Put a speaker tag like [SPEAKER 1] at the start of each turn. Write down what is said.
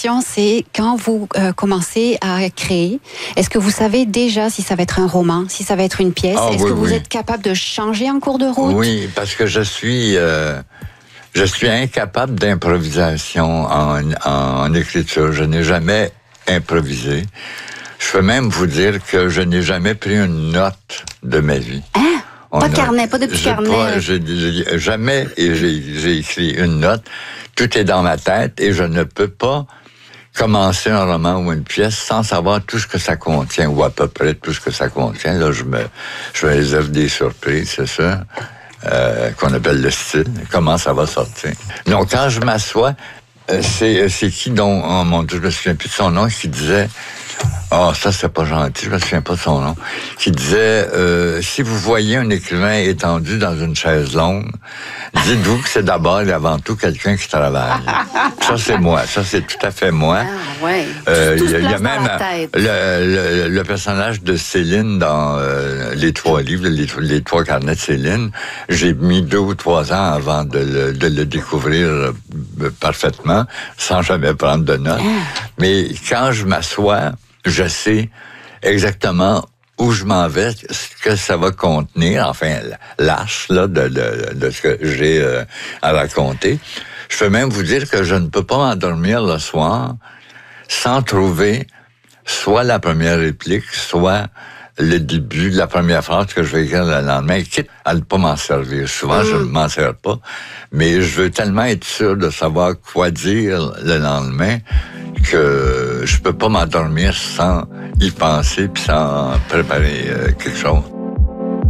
[SPEAKER 1] question, c'est quand vous commencez à créer, est-ce que vous savez déjà si ça va être un roman, si ça va être une pièce? Est-ce que vous êtes capable de changer en cours de route?
[SPEAKER 2] Oui, parce que je suis incapable d'improvisation en écriture. Je n'ai jamais improvisé. Je peux même vous dire que je n'ai jamais pris une note de ma vie.
[SPEAKER 1] Hein? Pas de carnet, pas de petit carnet.
[SPEAKER 2] Jamais j'ai écrit une note. Tout est dans ma tête et je ne peux pas commencer un roman ou une pièce sans savoir tout ce que ça contient, ou à peu près tout ce que ça contient. Là, je me réserve des surprises, c'est ça, qu'on appelle le style. Comment ça va sortir. Donc, quand je m'assois, c'est qui donc, oh mon Dieu, je me souviens plus de son nom, qui disait... ça, c'est pas gentil, je me souviens pas de son nom. Qui disait, si vous voyez un écrivain étendu dans une chaise longue, dites-vous que c'est d'abord et avant tout quelqu'un qui travaille. Ça, c'est moi. Ça, c'est tout à fait moi.
[SPEAKER 1] Ah, ouais.
[SPEAKER 2] Il y a même le personnage de Céline dans les 3 livres, les 3 carnets de Céline. J'ai mis 2 ou 3 ans avant de le découvrir parfaitement, sans jamais prendre de notes. Mais quand je m'assois, je sais exactement où je m'en vais, ce que ça va contenir, enfin, l'arche là, de ce que j'ai à raconter. Je peux même vous dire que je ne peux pas m'endormir le soir sans trouver soit la première réplique, soit le début de la première phrase que je vais écrire le lendemain, quitte à ne pas m'en servir. Souvent, je ne m'en sers pas, mais je veux tellement être sûr de savoir quoi dire le lendemain que je peux pas m'endormir sans y penser puis sans préparer quelque chose.